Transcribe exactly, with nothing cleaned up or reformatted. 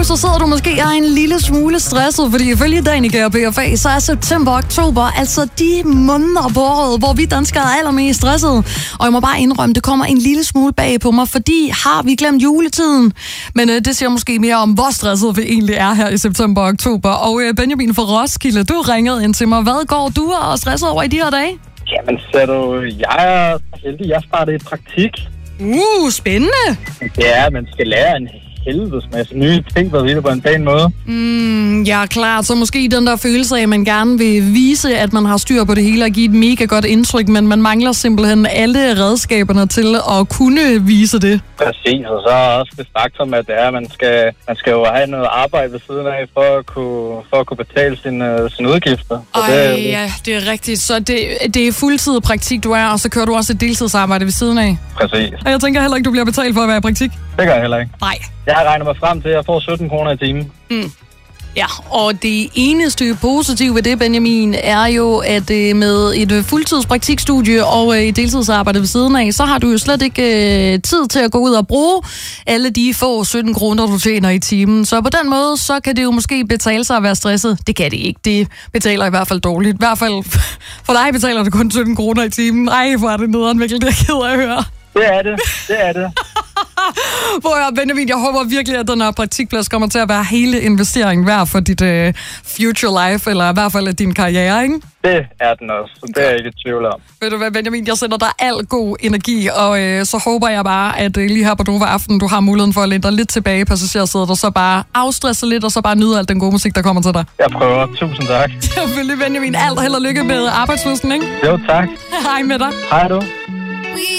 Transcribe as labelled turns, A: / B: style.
A: nu, så sidder du måske og er en lille smule stresset, fordi ifølge Danica og P F A, så er september og oktober altså de måneder på året, hvor vi danskere er allermest stressede. Og jeg må bare indrømme, det kommer en lille smule bag på mig, fordi har vi glemt juletiden? Men øh, det siger måske mere om, hvor stresset vi egentlig er her i september og oktober. Og øh, Benjamin fra Roskilde, du ringede ind til mig. Hvad går du og stresset over i de her dage?
B: Jamen, så du, jeg er heldig, jeg startede i praktik.
A: Uh, spændende!
B: Ja, man skal lære en helvedes masse nye ting, for at sige det på en pæn måde.
A: Mm, ja, klart. Så måske den der følelse af, at man gerne vil vise, at man har styr på det hele og give et mega godt indtryk, men man mangler simpelthen alle redskaberne til at kunne vise det.
B: Præcis, og så er også det faktum, at det er, at man skal, man skal jo have noget arbejde ved siden af, for at kunne, for at kunne betale sine, sine udgifter.
A: Ej,
B: det,
A: ja, det er rigtigt. Så det, det er fuldtid praktik, du er, og så kører du også et deltidsarbejde ved siden af.
B: Præcis.
A: Og jeg tænker heller ikke, du bliver betalt for at være i praktik.
B: Det gør jeg heller ikke.
A: Nej.
B: Jeg har regnet mig frem til, at jeg får sytten kroner i timen.
A: Mm. Ja, og det eneste positive ved det, Benjamin, er jo, at øh, med et øh, fuldtidspraktikstudie og øh, et deltidsarbejde ved siden af, så har du jo slet ikke øh, tid til at gå ud og bruge alle de få sytten kroner, du tjener i timen. Så på den måde, så kan det jo måske betale sig at være stresset. Det kan det ikke. Det betaler i hvert fald dårligt. I hvert fald for dig betaler det kun sytten kroner i timen. Ej, hvor er det nederen, virkelig, det er ked af at høre.
B: Det er det. Det er det.
A: Hvor jeg, Benjamin, jeg håber virkelig, at den her praktikplads kommer til at være hele investeringen værd for dit uh, future life, eller i hvert fald din karriere, ikke?
B: Det er den også, så det er jeg ikke i tvivl om.
A: Ved du hvad, Benjamin, jeg sender dig al god energi, og øh, så håber jeg bare, at øh, lige her på Nova Aften, du har muligheden for at læne dig lidt tilbage i passagersædet, og så bare afstresse lidt, og så bare nyde alt den gode musik, der kommer til dig.
B: Jeg prøver. Tusind tak.
A: Selvfølgelig, Benjamin. Alt og held og lykke med arbejdsløsen, ikke?
B: Jo, tak.
A: Hej med dig.
B: Hej du.